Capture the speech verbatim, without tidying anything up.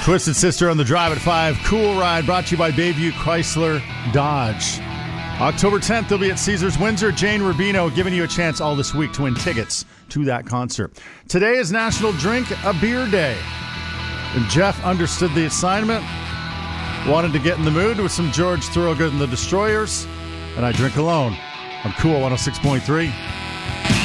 Twisted Sister on the Drive at five. Cool Ride brought to you by Bayview Chrysler Dodge. October tenth, they'll be at Caesars Windsor. Jane Rubino giving you a chance all this week to win tickets to that concert. Today is National Drink a Beer Day. And Jeff understood the assignment, wanted to get in the mood with some George Thorogood and the Destroyers, and I drink alone. I'm Cool one oh six point three.